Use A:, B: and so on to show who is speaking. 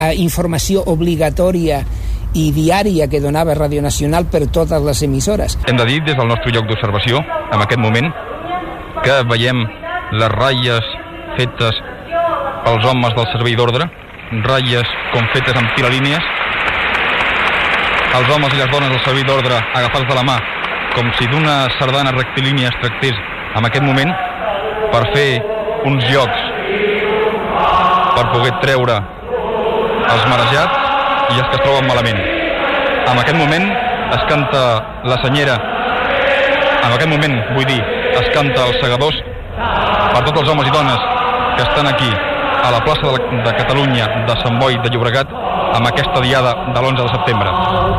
A: informació obligatòria i diària que donava Ràdio Nacional per totes les emissores.
B: Hem de dir, des del nostre lloc d'observació, en aquest moment, que veiem les ratlles fetes pels homes del servei d'ordre, ratlles com fetes en pilalínies, els homes i les dones del servei d'ordre agafats de la mà, com si d'una sardana rectilínia es tractés en aquest moment, per fer uns jocs per poder treure els marejats i els que es troben malament. En aquest moment es canta la senyera, en aquest moment, vull dir, es canta els segadors per tots els homes i dones que estan aquí a la plaça de Catalunya de Sant Boi de Llobregat amb aquesta diada de l'11 de setembre.